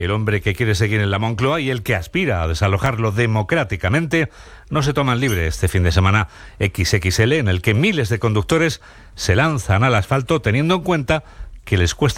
El hombre que quiere seguir en la Moncloa y el que aspira a desalojarlo democráticamente no se toman libre este fin de semana XXL, en el que miles de conductores se lanzan al asfalto teniendo en cuenta que les cuesta